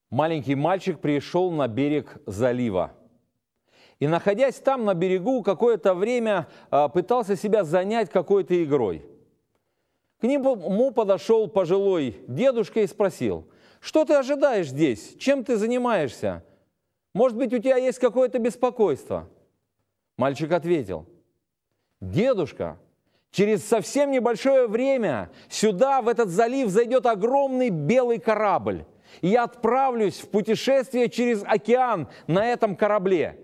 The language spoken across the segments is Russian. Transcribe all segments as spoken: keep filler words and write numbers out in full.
Маленький мальчик пришел на берег залива. И, находясь там на берегу, какое-то время а, пытался себя занять какой-то игрой. К нему подошел пожилой дедушка и спросил: «Что ты ожидаешь здесь? Чем ты занимаешься? Может быть, у тебя есть какое-то беспокойство?» Мальчик ответил: «Дедушка, через совсем небольшое время сюда, в этот залив, зайдет огромный белый корабль, и я отправлюсь в путешествие через океан на этом корабле».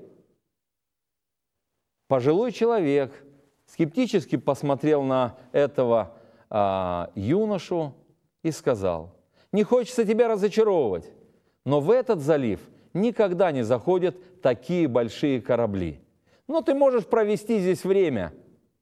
Пожилой человек скептически посмотрел на этого а, юношу и сказал: «Не хочется тебя разочаровывать, но в этот залив никогда не заходят такие большие корабли. Но ты можешь провести здесь время».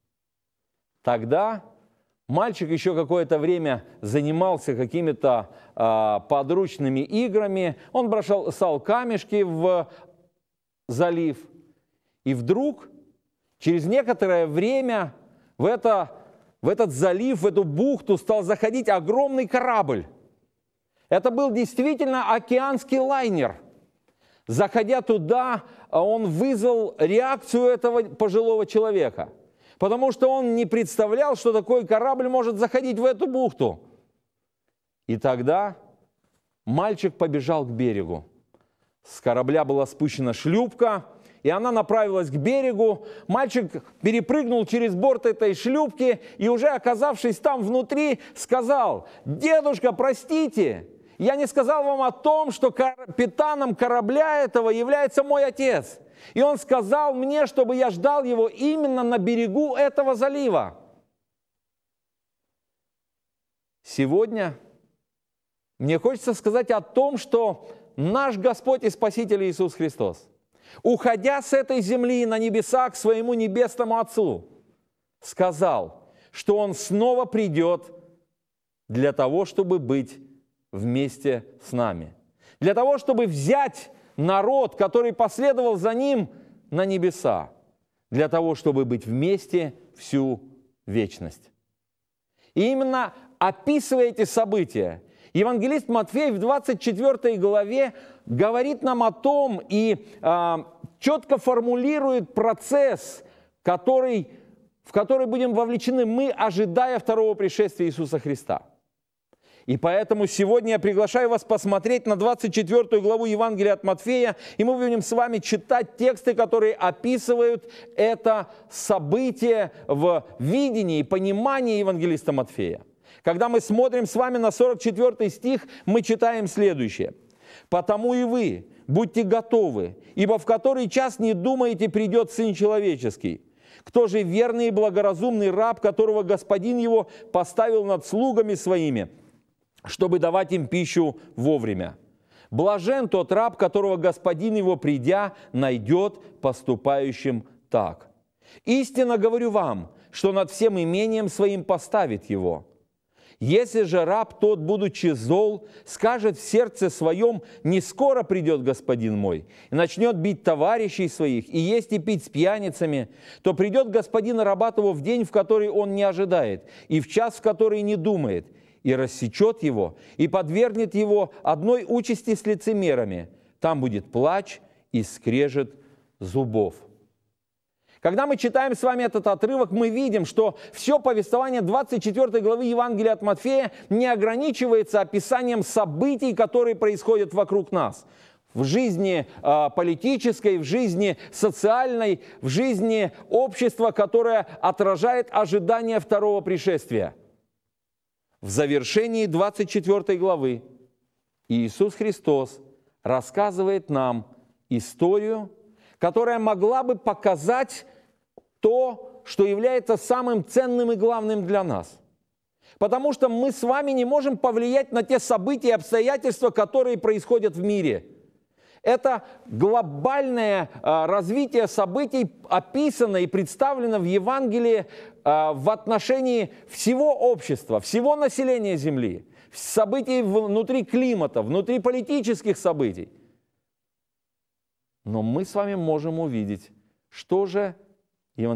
Тогда мальчик еще какое-то время занимался какими-то а, подручными играми. Он бросал камешки в залив. И вдруг, через некоторое время, в, это, в этот залив, в эту бухту стал заходить огромный корабль. Это был действительно океанский лайнер. Заходя туда, он вызвал реакцию этого пожилого человека, потому что он не представлял, что такой корабль может заходить в эту бухту. И тогда мальчик побежал к берегу. С корабля была спущена шлюпка, и она направилась к берегу. Мальчик перепрыгнул через борт этой шлюпки и, уже оказавшись там внутри, сказал: «Дедушка, простите, я не сказал вам о том, что капитаном корабля этого является мой отец. И он сказал мне, чтобы я ждал его именно на берегу этого залива». Сегодня мне хочется сказать о том, что наш Господь и Спаситель Иисус Христос, уходя с этой земли на небеса к своему небесному Отцу, сказал, что Он снова придет для того, чтобы быть вместе с нами, для того, чтобы взять народ, который последовал за Ним, на небеса, для того, чтобы быть вместе всю вечность. И именно описывая эти события, евангелист Матфей в двадцать четвёртой главе говорит нам о том и э, четко формулирует процесс, который, в который будем вовлечены мы, ожидая второго пришествия Иисуса Христа. И поэтому сегодня я приглашаю вас посмотреть на двадцать четвёртую главу Евангелия от Матфея, и мы будем с вами читать тексты, которые описывают это событие в видении и понимании евангелиста Матфея. Когда мы смотрим с вами на сорок четвёртый стих, мы читаем следующее: «Потому и вы будьте готовы, ибо в который час не думаете, придет Сын Человеческий. Кто же верный и благоразумный раб, которого господин его поставил над слугами своими, чтобы давать им пищу вовремя? Блажен тот раб, которого господин его, придя, найдет поступающим так. Истинно говорю вам, что над всем имением своим поставит его. Если же раб тот, будучи зол, скажет в сердце своем: не скоро придет господин мой, и начнет бить товарищей своих, и есть и пить с пьяницами, то придет господин раба того в день, в который он не ожидает, и в час, в который не думает, и рассечет его, и подвергнет его одной участи с лицемерами. Там будет плач и скрежет зубов». Когда мы читаем с вами этот отрывок, мы видим, что все повествование двадцать четвёртой главы Евангелия от Матфея не ограничивается описанием событий, которые происходят вокруг нас. В жизни э, политической, в жизни социальной, в жизни общества, которое отражает ожидания второго пришествия. В завершении двадцать четвёртой главы Иисус Христос рассказывает нам историю, которая могла бы показать то, что является самым ценным и главным для нас. Потому что мы с вами не можем повлиять на те события и обстоятельства, которые происходят в мире. Это глобальное а, развитие событий описано и представлено в Евангелии а, в отношении всего общества, всего населения Земли, событий внутри климата, внутри политических событий. Но мы с вами можем увидеть, что же